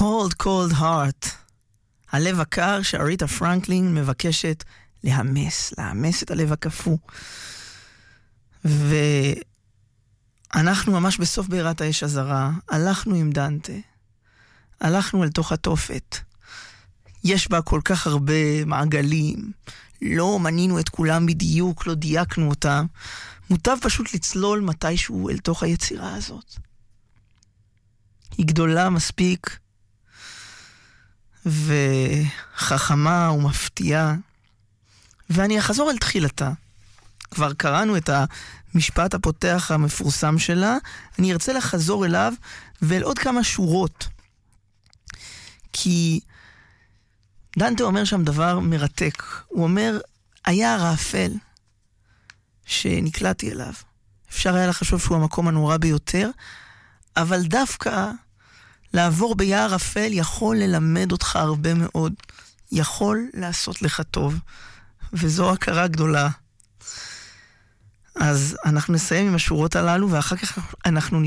Cold Cold Heart, הלב הקר שאריתה פרנקלין מבקשת להמס את הלב הקפוא. ואנחנו ממש בסוף בעירת האש הזרה, הלכנו עם דנטה, הלכנו אל תוך התופת. יש בה כל כך הרבה מעגלים, לא מנינו את כולם בדיוק, לא דייקנו אותם. מוטב פשוט לצלול מתישהו אל תוך היצירה הזאת. היא גדולה מספיק, וחכמה ומפתיעה, ואני אחזור על תחילתה. כבר קראנו את המשפט הפותח המפורסם שלה, אני ארצה לחזור אליו ואל עוד כמה שורות. כי דנטה אומר שם דבר מרתק. הוא אומר, היה האפל שנקלעתי אליו. אפשר היה לחשוב שהוא המקום הנורא ביותר, אבל דווקא לעבור ביער אפל יכול ללמד אותך הרבה מאוד. יכול לעשות לך טוב. וזו הכרה גדולה. אז אנחנו נסיים עם השורות הללו, ואחר כך אנחנו